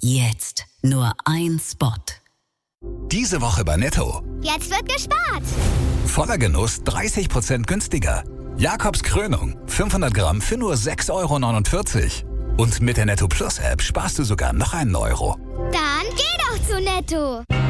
Jetzt nur ein Spot. Diese Woche bei Netto. Jetzt wird gespart. Voller Genuss 30% günstiger. Jakobs Krönung 500 Gramm für nur 6,49 €. Und mit der Netto Plus App sparst du sogar noch einen Euro. Dann geh doch zu Netto.